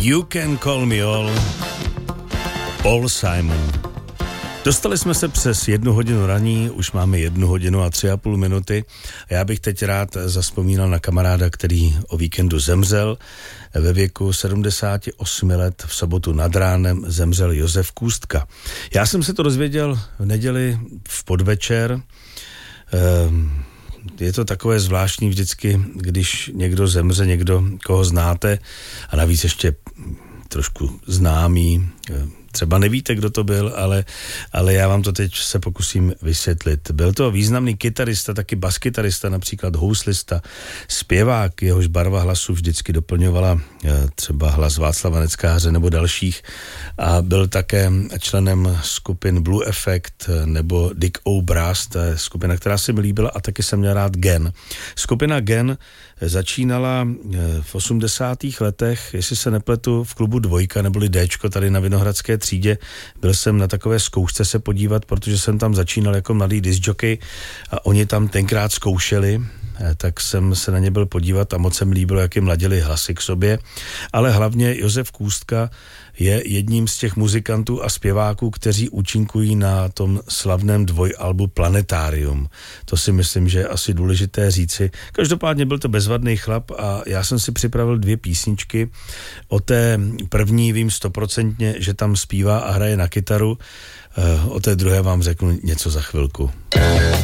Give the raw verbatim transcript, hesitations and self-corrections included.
You Can Call Me All, Paul Simon. Dostali jsme se přes jednu hodinu raní, už máme jednu hodinu a tři a půl minuty. Já bych teď rád zazpomínal na kamaráda, který o víkendu zemřel. Ve věku sedmdesáti osmi let v sobotu nad ránem zemřel Josef Kůstka. Já jsem se to dozvěděl v neděli v podvečer. Je to takové zvláštní vždycky, když někdo zemře, někdo, koho znáte, a navíc ještě trošku známý. Třeba nevíte, kdo to byl, ale, ale já vám to teď se pokusím vysvětlit. Byl to významný kytarista, taky baskytarista, například houslista, zpěvák, jehož barva hlasu vždycky doplňovala třeba hlas Václava Neckáře nebo dalších, a byl také členem skupin Blue Effect nebo Dick O' Brass, to je skupina, která se mi líbila, a taky jsem měl rád Gen. Skupina Gen začínala v osmdesátých letech, jestli se nepletu, v klubu Dvojka neboli Déčko tady na Vinohradské třídě. Byl jsem na takové zkoušce se podívat, protože jsem tam začínal jako mladý discjockey a oni tam tenkrát zkoušeli, tak jsem se na ně byl podívat a moc se mi líbilo, jak jim ladili hlasy k sobě. Ale hlavně Josef Kůstka je jedním z těch muzikantů a zpěváků, kteří účinkují na tom slavném dvojalbu Planetarium. To si myslím, že je asi důležité říci. Každopádně byl to bezvadný chlap a já jsem si připravil dvě písničky. O té první vím stoprocentně, že tam zpívá a hraje na kytaru. O té druhé vám řeknu něco za chvilku.